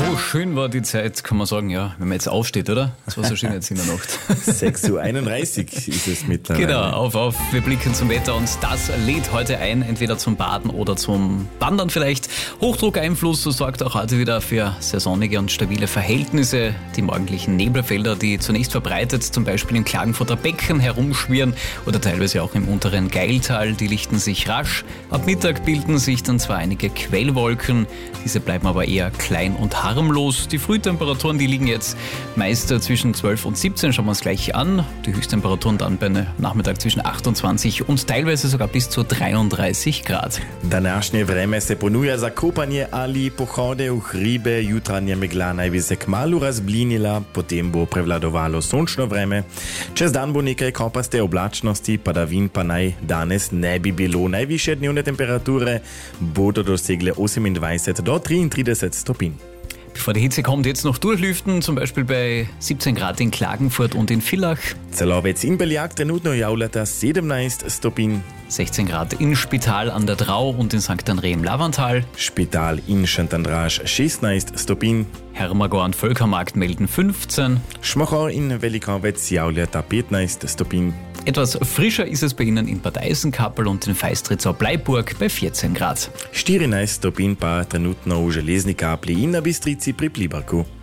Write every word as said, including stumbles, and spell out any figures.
So schön war die Zeit, kann man sagen, ja, wenn man jetzt aufsteht, oder? Das war so schön jetzt in der Nacht. sechs Uhr einunddreißig ist es mittlerweile. Genau, auf, auf. Wir blicken zum Wetter und das lädt heute ein, entweder zum Baden oder zum Wandern vielleicht. Hochdruckeinfluss sorgt auch heute wieder für sehr sonnige und stabile Verhältnisse. Die morgendlichen Nebelfelder, die zunächst verbreitet zum Beispiel im Klagenfurter Becken herumschwirren oder teilweise auch im unteren Gailtal, die lichten sich rasch. Ab Mittag bilden sich dann zwar einige Quellwolken, diese bleiben aber eher klein und harmlos. Die Frühtemperaturen, die liegen jetzt meist zwischen zwölf und siebzehn, schauen wir uns gleich an. Die Höchsttemperaturen dann bei einem Nachmittag zwischen achtundzwanzig und teilweise sogar bis zu dreiunddreißig Grad. Današnje vreme se ponuja za kopanje ali pohode v hribe, jutranja megla naj bi se kmalu razblinila, potem bo prevladovalo sončno vreme. Čez dan bo nekaj kopaste oblačnosti, padavin pa naj danes ne bi bilo. Najvišje dnevne temperature bodo dosegle osemindvajset do triintrideset stopinj. Bevor die Hitze kommt, jetzt noch durchlüften, zum Beispiel bei siebzehn Grad in Klagenfurt und in Villach. Celovec in Beljak trenutno javljata sedemnajst stopinj. sechzehn Grad in Spital an der Drau und in Sankt André im Lavantal. Špital in Šentandráž šestnajst stopinj. Hermagor und Völkermarkt melden fünfzehn. Šmochor in Velikovec javljata petnajst stopinj. Etwas frischer ist es bei Ihnen in Bad Eisenkappel und in Feistritz-Bleiburg bei vierzehn Grad. štirinajst stopinj pa trenutno v Železni Kapli in na Bistrici pri Pliberku.